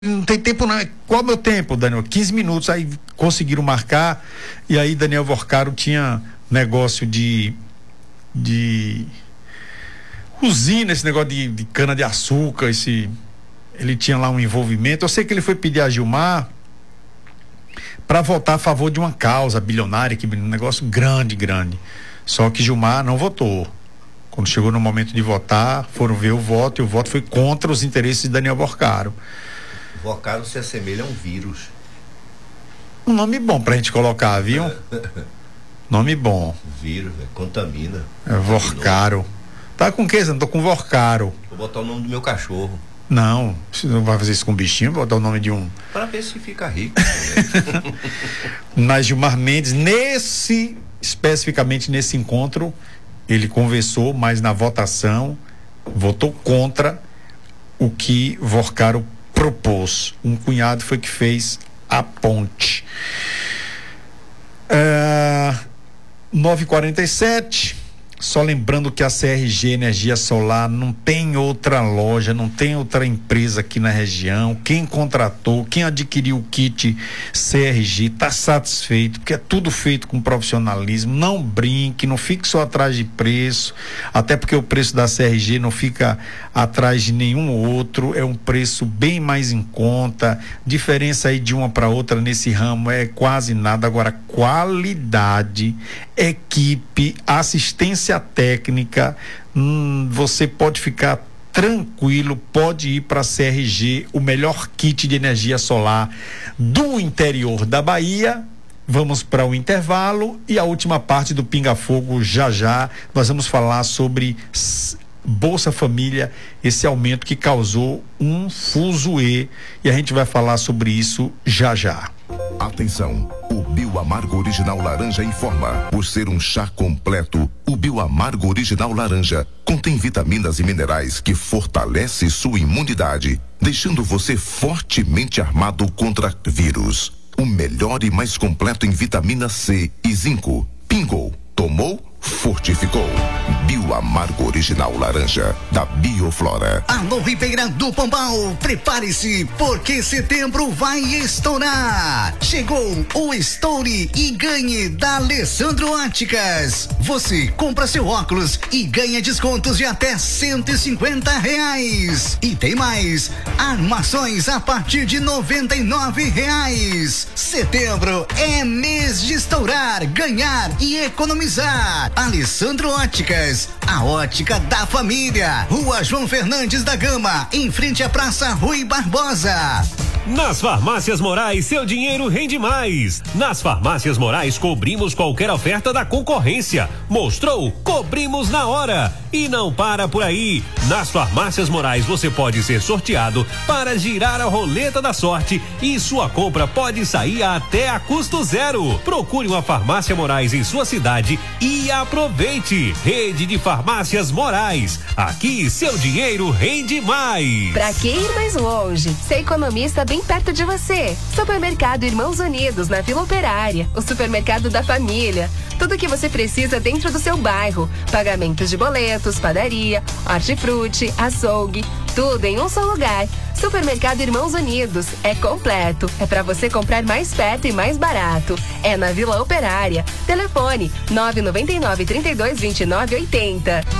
não tem tempo não. Qual é o meu tempo, Daniel? 15 minutos. Aí conseguiram marcar. E aí Daniel Vorcaro tinha negócio de usina, esse negócio de cana de açúcar, ele tinha lá um envolvimento. Eu sei que ele foi pedir a Gilmar para votar a favor de uma causa bilionária, um negócio grande. Só que Gilmar não votou. Quando chegou no momento de votar, foram ver o voto, e o voto foi contra os interesses de Daniel Vorcaro. Vorcaro se assemelha a um vírus. Um nome bom pra gente colocar, viu? Nome bom. Vírus, contamina. É Vorcaro. Tá com o quê? Você não tô com Vorcaro. Vou botar o nome do meu cachorro. Não, você não vai fazer isso com um bichinho, vou botar o nome de um. Para ver se fica rico. Mas Gilmar Mendes, especificamente nesse encontro, ele conversou, mas na votação votou contra o que Vorcaro propôs. Um cunhado foi que fez a ponte. 9h47. Só lembrando que a CRG Energia Solar não tem outra loja, não tem outra empresa aqui na região. Quem contratou, quem adquiriu o kit CRG está satisfeito, porque é tudo feito com profissionalismo. Não brinque, não fique só atrás de preço, até porque o preço da CRG não fica atrás de nenhum outro, é um preço bem mais em conta. Diferença aí de uma para outra nesse ramo é quase nada. Agora, qualidade, equipe, assistência técnica, você pode ficar tranquilo, pode ir para a CRG, o melhor kit de energia solar do interior da Bahia. Vamos para o intervalo e a última parte do Pinga Fogo já nós vamos falar sobre Bolsa Família, esse aumento que causou um fuzuê, e a gente vai falar sobre isso já. Atenção, o Bioamargo Original Laranja informa. Por ser um chá completo, o Bioamargo Original Laranja contém vitaminas e minerais que fortalece sua imunidade, deixando você fortemente armado contra vírus. O melhor e mais completo em vitamina C e zinco. Pingou, tomou, fortificou. Bioamargo Original Laranja, da Bioflora. Alô, Ribeira do Pombal, prepare-se, porque setembro vai estourar. Chegou o Estoure e Ganhe da Alessandro Óticas. Você compra seu óculos e ganha descontos de até R$150. E tem mais, armações a partir de R$99. Setembro é mês de estourar, ganhar e economizar. Alessandro Óticas, a ótica da família. Rua João Fernandes da Gama, em frente à Praça Rui Barbosa. Nas Farmácias Morais, seu dinheiro rende mais. Nas Farmácias Morais, cobrimos qualquer oferta da concorrência. Mostrou? Cobrimos na hora. E não para por aí. Nas Farmácias Morais, você pode ser sorteado para girar a roleta da sorte e sua compra pode sair até a custo zero. Procure uma Farmácia Morais em sua cidade e aproveite. Rede de Farmácias Morais. Aqui, seu dinheiro rende mais. Pra que ir mais longe? Ser economista bem perto de você. Supermercado Irmãos Unidos, na Vila Operária. O supermercado da família. Tudo o que você precisa dentro do seu bairro. Pagamentos de boletos, padaria, hortifruti, açougue. Tudo em um só lugar. Supermercado Irmãos Unidos. É completo. É pra você comprar mais perto e mais barato. É na Vila Operária. Telefone 999 32 29 80.